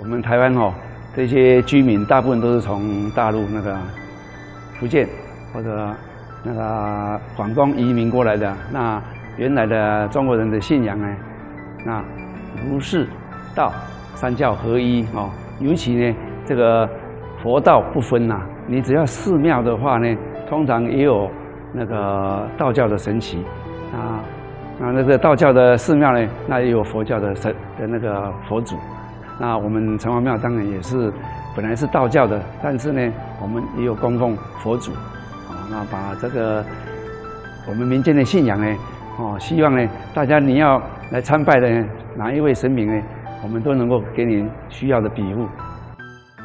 我们台湾这些居民大部分都是从大陆那个福建或者那个广东移民过来的。那原来的中国人的信仰呢，那儒释道三教合一尤其呢这个佛道不分呐。你只要寺庙的话呢，通常也有那个道教的神祇那个道教的寺庙呢，那也有佛教的那个佛祖。那我们城隍庙当然也是本来是道教的，但是呢，我们也有供奉佛祖。那把这个我们民间的信仰呢，希望呢大家你要来参拜的哪一位神明呢，我们都能够给你需要的庇护。